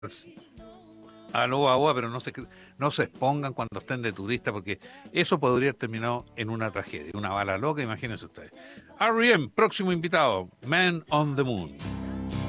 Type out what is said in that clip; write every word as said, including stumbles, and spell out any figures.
a Lobo Agua, pero no se, no se expongan cuando estén de turista, porque eso podría haber terminado en una tragedia, una bala loca, imagínense ustedes. R E M, próximo invitado, Man on the Moon.